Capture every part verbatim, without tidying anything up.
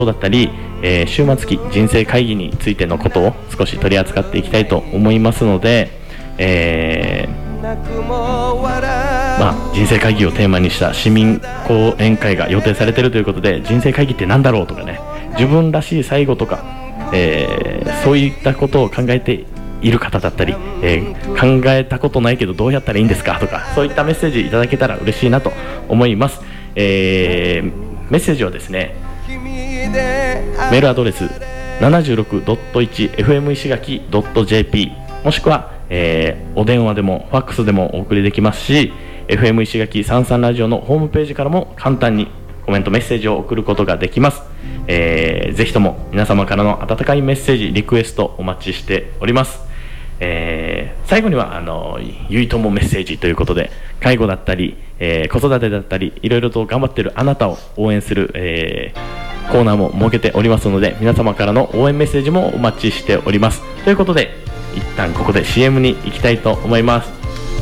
だったり、えー、終末期人生会議についてのことを少し取り扱っていきたいと思いますので、えーまあ、人生会議をテーマにした市民講演会が予定されているということで、人生会議って何だろうとかね、自分らしい最後とか、えー、そういったことを考えている方だったり、えー、考えたことないけどどうやったらいいんですかとか、そういったメッセージいただけたら嬉しいなと思います。えー、メッセージはですね、メールアドレス ななじゅうろくドットいちエフエム 石垣 ドット ジェーピー もしくは、えー、お電話でもファックスでもお送りできますし、 エフエム 石垣さんさんラジオのホームページからも簡単にコメントメッセージを送ることができます。えー、ぜひとも皆様からの温かいメッセージリクエストお待ちしております。えー、最後にはあのゆいともメッセージということで、介護だったり、えー、子育てだったりいろいろと頑張っているあなたを応援する、えー、コーナーも設けておりますので、皆様からの応援メッセージもお待ちしております。ということで一旦ここで シーエム に行きたいと思います。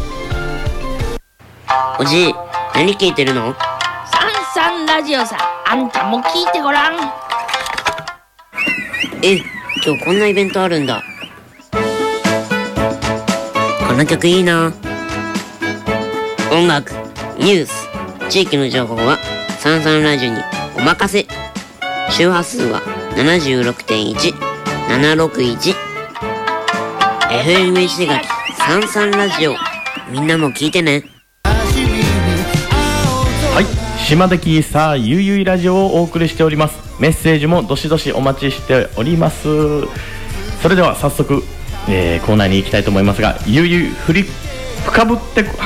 おじい、何聞いてるの？ さんさんラジオさ、あんたも聞いてごらん。 え、今日こんなイベントあるんだ。この曲いいな。音楽、ニュース、地域の情報はさんさんラジオにお任せ。周波数は ななじゅうろくてんいち、ななろくいち エフエム 石垣さんさんラジオ、みんなも聞いてね。 はい、島できさあゆいゆいラジオをお送りしております。メッセージもどしどしお待ちしております。それでは早速、えー、コーナーに行きたいと思いますが、ゆいゆいふり深ぶってこ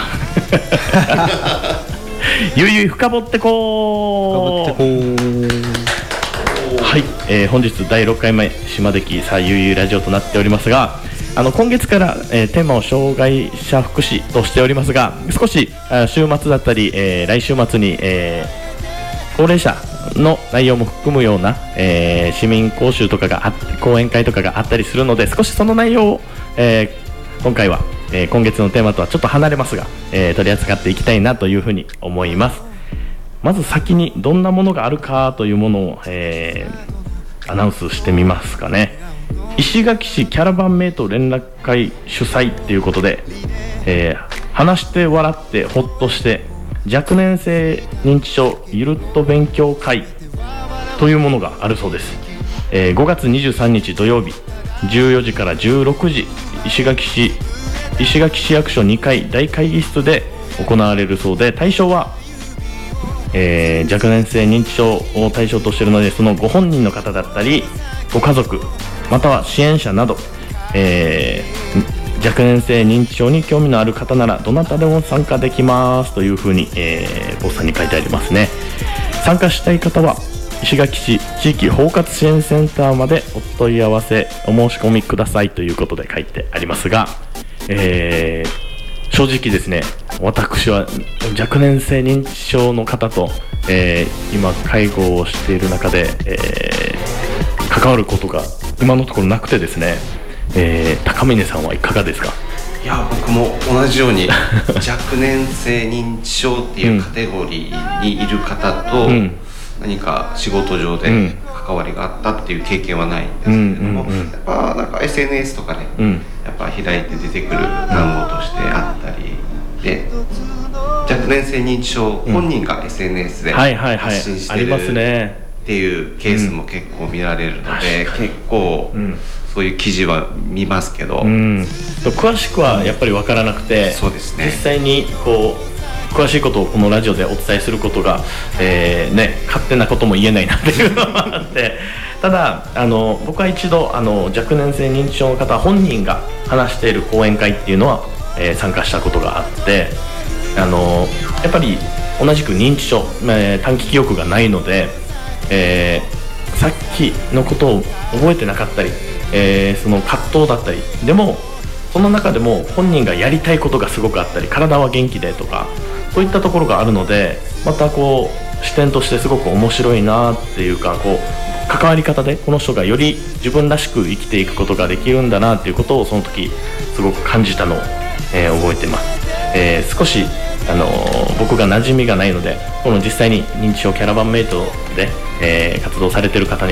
ゆいゆい深ぼってこ深ぶってこはい、えー、本日だいろっかいめ島できさあゆいゆいラジオとなっておりますが、あの今月から、えー、テーマを障害者福祉としておりますが、少し週末だったり、えー、来週末に、えー、高齢者の内容も含むような、えー、市民講習とかがあって講演会とかがあったりするので、少しその内容を、えー、今回は、えー、今月のテーマとはちょっと離れますが、えー、取り扱っていきたいなというふうに思います。まず先にどんなものがあるかというものを、えー、アナウンスしてみますかね。石垣市キャラバンメイト連絡会主催ということで、えー、話して笑ってほっとして若年性認知症ゆるっと勉強会というものがあるそうです。えー、ごがつにじゅうさんにち土曜日じゅうよじからじゅうろくじ、石垣市石垣市役所にかい大会議室で行われるそうで、対象は、えー、若年性認知症を対象としているので、そのご本人の方だったりご家族または支援者など、えー、若年性認知症に興味のある方ならどなたでも参加できますというふうに、えー、ポスターに書いてありますね。参加したい方は石垣市地域包括支援センターまでお問い合わせお申し込みくださいということで書いてありますが、えー、正直ですね、私は若年性認知症の方と、えー、今介護をしている中で、えー、関わることが今のところなくてですね、えー、高峰さんはいかがですか？ いや、僕も同じように若年性認知症っていうカテゴリーにいる方と、うん、何か仕事上で関わりがあったっていう経験はないんですけれども、うんうんうん、やっぱなんか エスエヌエス とかね、うん、やっぱ開いて出てくる単語としてあったりで、若年性認知症本人が エスエヌエス で発信してるっていうケースも結構見られるので、結構、うんそういう記事は見ますけど、うん、 詳しくはやっぱり分からなくて、 そうですね、 実際にこう詳しいことをこのラジオでお伝えすることが、えーね、勝手なことも言えないなっていうのがあってただあの僕は一度あの若年性認知症の方本人が話している講演会っていうのは、えー、参加したことがあって、あのやっぱり同じく認知症、えー、短期記憶がないので、えー、さっきのことを覚えてなかったり、えー、その葛藤だったり、でもその中でも本人がやりたいことがすごくあったり、体は元気でとかそういったところがあるので、またこう視点としてすごく面白いなっていうか、こう関わり方でこの人がより自分らしく生きていくことができるんだなっていうことをその時すごく感じたのを、えー、覚えてます。えー、少しあのー、僕が馴染みがないので、この実際に認知症キャラバンメイトで、えー、活動されている方に